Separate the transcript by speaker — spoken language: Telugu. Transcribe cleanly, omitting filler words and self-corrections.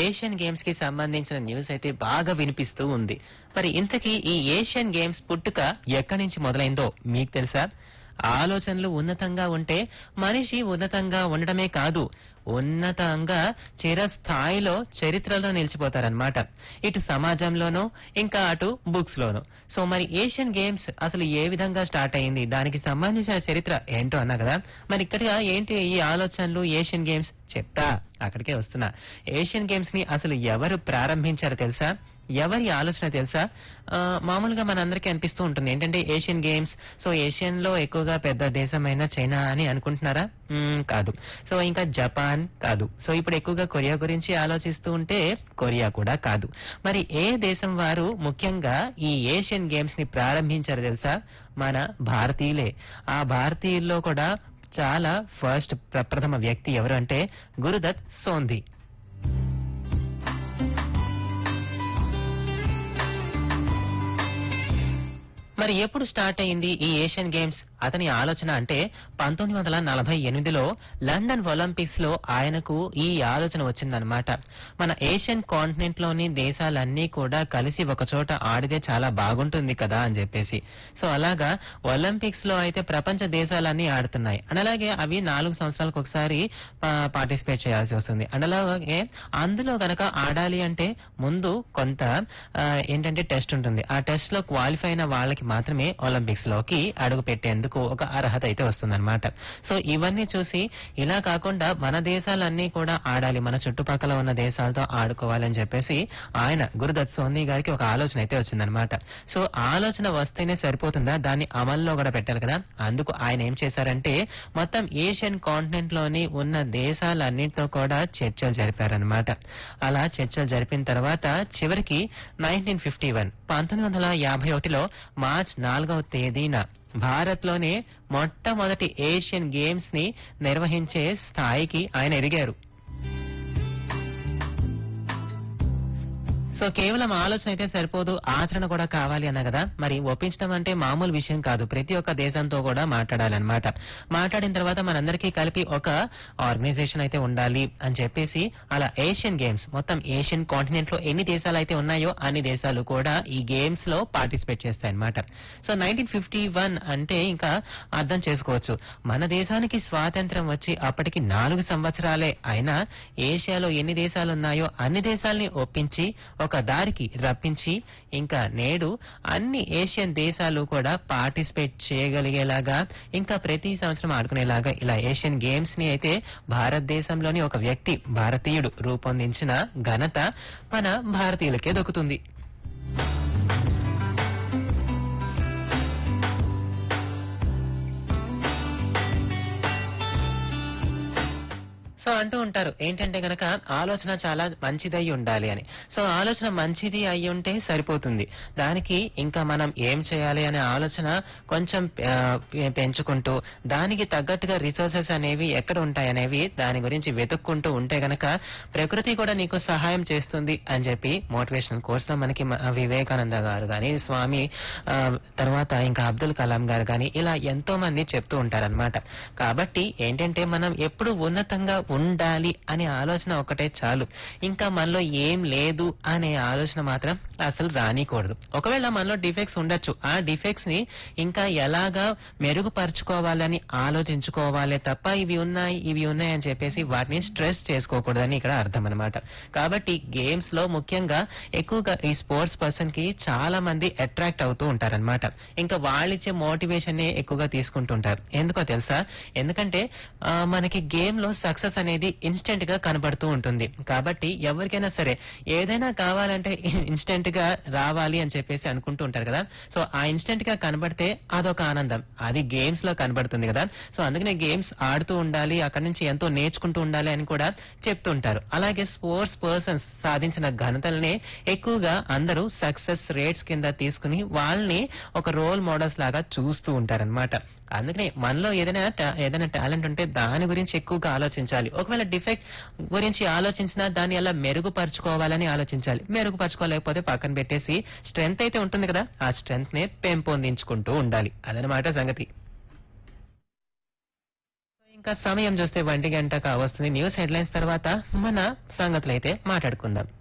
Speaker 1: ఏషియన్ గేమ్స్ కి సంబంధించిన న్యూస్ అయితే బాగా వినిపిస్తూ ఉంది. మరి ఇంతకీ ఈ ఏషియన్ గేమ్స్ పుట్టుక ఎక్కడి నుంచి మొదలైందో మీకు తెలుసా? ఆలోచనలు ఉన్నతంగా ఉంటే మనిషి ఉన్నతంగా ఉండడమే కాదు, ఉన్నతంగా చిరస్థాయిలో చరిత్రలో నిలిచిపోతారనమాట. ఇటు సమాజంలోనూ ఇంకా అటు బుక్స్ లోను. సో మరి ఏషియన్ గేమ్స్ అసలు ఏ విధంగా స్టార్ట్ అయింది, దానికి సంబంధించిన చరిత్ర ఏంటో అన్నా కదా. మరి ఇక్కడ ఏంటి ఈ ఆలోచనలు ఏషియన్ గేమ్స్ చెప్తా, అక్కడికే వస్తున్నా. ఏషియన్ గేమ్స్ ని అసలు ఎవరు ప్రారంభించారో తెలుసా? ఎవరి ఆలోచన తెలుసా? మామూలుగా మనందరికీ అనిపిస్తూ ఉంటుంది ఏంటంటే ఏషియన్ గేమ్స్, సో ఏషియన్ లో ఎక్కువగా పెద్ద దేశమైన చైనా అని అనుకుంటున్నారా? కాదు. సో ఇంకా జపాన్ కాదు. సో ఇప్పుడు ఎక్కువగా కొరియా గురించి ఆలోచిస్తూ ఉంటే కొరియా కూడా కాదు. మరి ఏ దేశం వారు ముఖ్యంగా ఈ ఏషియన్ గేమ్స్ ని ప్రారంభించారు తెలుసా? మన భారతీయులే. ఆ భారతీయుల్లో కూడా చాలా ఫస్ట్ ప్రప్రథమ వ్యక్తి ఎవరు అంటే గురుదత్ సోంది. మరి ఎప్పుడు స్టార్ట్ అయింది ఈ ఏషియన్ గేమ్స్? అతని ఆలోచన అంటే 1948లో లండన్ ఒలింపిక్స్ లో ఆయనకు ఈ ఆలోచన వచ్చిందనమాట. మన ఏషియన్ కాంటినెంట్ లోని దేశాలన్నీ కూడా కలిసి ఒక చోట ఆడితే చాలా బాగుంటుంది కదా అని చెప్పేసి. సో అలాగా ఒలింపిక్స్ లో అయితే ప్రపంచ దేశాలన్నీ ఆడుతున్నాయి అండ్ అలాగే అవి 4 సంవత్సరాలకు ఒకసారి పార్టిసిపేట్ చేయాల్సి వస్తుంది అండ్ అలాగే అందులో గనక ఆడాలి అంటే ముందు కొంత ఏంటంటే టెస్ట్ ఉంటుంది. ఆ టెస్ట్ లో క్వాలిఫై అయిన వాళ్ళకి మాత్రమే ఒలింపిక్స్ లోకి అడుగు పెట్టేందుకు ఒక అర్హత అయితే వస్తుందన్నమాట. సో ఇవన్నీ చూసి ఇలా కాకుండా మన దేశాలన్నీ కూడా ఆడాలి, మన చుట్టుపక్కల ఉన్న దేశాలతో ఆడుకోవాలని చెప్పేసి ఆయన గురుదత్ సోంది గారికి ఒక ఆలోచన అయితే వచ్చిందనమాట. సో ఆలోచన వస్తేనే సరిపోతుందా, దాన్ని అమల్లో కూడా పెట్టాలి కదా. అందుకు ఆయన ఏం చేశారంటే మొత్తం ఏషియన్ కాంటినెంట్ లోని ఉన్న దేశాలన్నిటితో కూడా చర్చలు జరిపారనమాట. అలా చర్చలు జరిపిన తర్వాత చివరికి 1951లో మార్చ్ 4వ తేదీన భారత్ లోనే మొట్టమొదటి ఏషియన్ గేమ్స్ ని నిర్వహించే స్థాయికి ఆయన ఎదిగారు. సో కేవలం ఆలోచన అయితే సరిపోదు, ఆచరణ కూడా కావాలి అన్న కదా. మరి ఒప్పించడం అంటే మామూలు విషయం కాదు, ప్రతి ఒక్క దేశంతో కూడా మాట్లాడాలన్నమాట. మాట్లాడిన తర్వాత మనందరికీ కలిపి ఒక ఆర్గనైజేషన్ అయితే ఉండాలి అని చెప్పేసి అలా ఏషియన్ గేమ్స్ మొత్తం ఏషియన్ కాంటినెంట్ లో ఎన్ని దేశాలు అయితే ఉన్నాయో అన్ని దేశాలు కూడా ఈ గేమ్స్ లో పార్టిసిపేట్ చేస్తాయి అన్నమాట. సో 1951 అంటే ఇంకా అర్థం చేసుకోవచ్చు, మన దేశానికి స్వాతంత్రం వచ్చి అప్పటికి 4 సంవత్సరాలే అయినా ఏషియాలో ఎన్ని దేశాలు ఉన్నాయో అన్ని దేశాలని ఒప్పించి ఒక దారికి రప్పించి ఇంకా నేడు అన్ని ఏషియన్ దేశాలు కూడా పార్టిసిపేట్ చేయగలిగేలాగా ఇంకా ప్రతి సంవత్సరం ఆడుకునేలాగా ఇలా ఏషియన్ గేమ్స్ ని అయితే భారతదేశంలోని ఒక వ్యక్తి భారతీయుడు రూపొందించిన ఘనత మన భారతీయులకే దక్కుతుంది. సో అంటూ ఉంటారు ఏంటంటే గనక ఆలోచన చాలా మంచిదై ఉండాలి అని. సో ఆలోచన మంచిది అయి ఉంటే సరిపోతుంది, దానికి ఇంకా మనం ఏం చేయాలి అనే ఆలోచన కొంచెం పెంచుకుంటూ దానికి తగ్గట్టుగా రిసోర్సెస్ అనేవి ఎక్కడ ఉంటాయి అనేవి దాని గురించి వెతుక్కుంటూ ఉంటే గనక ప్రకృతి కూడా నీకు సహాయం చేస్తుంది అని చెప్పి మోటివేషనల్ కోర్స్ లో మనకి వివేకానంద గారు గాని స్వామి తర్వాత ఇంకా అబ్దుల్ కలాం గారు గాని ఇలా ఎంతో మంది చెప్తూ ఉంటారనమాట. కాబట్టి ఏంటంటే మనం ఎప్పుడు ఉన్నతంగా ఉండాలి అనే ఆలోచన ఒకటే చాలు, ఇంకా మనలో ఏం లేదు అనే ఆలోచన మాత్రం అసలు రానికూడదు. ఒకవేళ మనలో డిఫెక్ట్స్ ఉండొచ్చు, ఆ డిఫెక్ట్స్ ని ఇంకా ఎలాగా మెరుగుపరుచుకోవాలని ఆలోచించుకోవాలే తప్ప ఇవి ఉన్నాయి అని చెప్పేసి వాటిని స్ట్రెస్ చేసుకోకూడదని ఇక్కడ అర్థం అనమాట. కాబట్టి గేమ్స్ లో ముఖ్యంగా ఎక్కువగా ఈ స్పోర్ట్స్ పర్సన్ కి చాలా మంది అట్రాక్ట్ అవుతూ ఉంటారనమాట. ఇంకా వాళ్ళిచ్చే మోటివేషన్ ఎక్కువగా తీసుకుంటుంటారు. ఎందుకో తెలుసా? ఎందుకంటే మనకి గేమ్ లో సక్సెస్ అనేది ఇన్స్టెంట్ గా కనబడుతూ ఉంటుంది. కాబట్టి ఎవరికైనా సరే ఏదైనా కావాలంటే ఇన్స్టెంట్ గా రావాలి అని చెప్పేసి అనుకుంటూ ఉంటారు కదా. సో ఆ ఇన్స్టెంట్ గా కనబడితే అదొక ఆనందం, అది గేమ్స్ లో కనబడుతుంది కదా. సో అందుకనే గేమ్స్ ఆడుతూ ఉండాలి, అక్కడి నుంచి ఎంతో నేర్చుకుంటూ ఉండాలి అని కూడా చెప్తుంటారు. అలాగే స్పోర్ట్స్ పర్సన్స్ సాధించిన ఘనతల్ని ఎక్కువగా అందరూ సక్సెస్ రేట్స్ కింద తీసుకుని వాళ్ళని ఒక రోల్ మోడల్స్ లాగా చూస్తూ ఉంటారనమాట. అందుకనే మనలో ఏదైనా టాలెంట్ ఉంటే దాని గురించి ఎక్కువగా ఆలోచించాలి. ఒకవేళ డిఫెక్ట్ గురించి ఆలోచించినా దాన్ని ఎలా మెరుగుపరచుకోవాలని ఆలోచించాలి. మెరుగుపరచుకోలేకపోతే పక్కన పెట్టేసి స్ట్రెంగ్త్ అయితే ఉంటుంది కదా, ఆ స్ట్రెంగ్త్ నే పెంపొందించుకుంటూ ఉండాలి. అదనమాట సంగతి. ఇంకా సమయం చూస్తే 1 గంట కావస్తుంది. న్యూస్ హెడ్లైన్స్ తర్వాత మన సంగతులైతే మాట్లాడుకుందాం.